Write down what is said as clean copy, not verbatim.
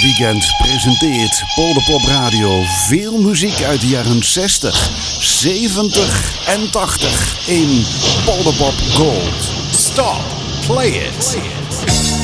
Weekend presenteert Polderpop Radio veel muziek uit de jaren 60, 70 en 80 in Polderpop Gold. Stop, play it.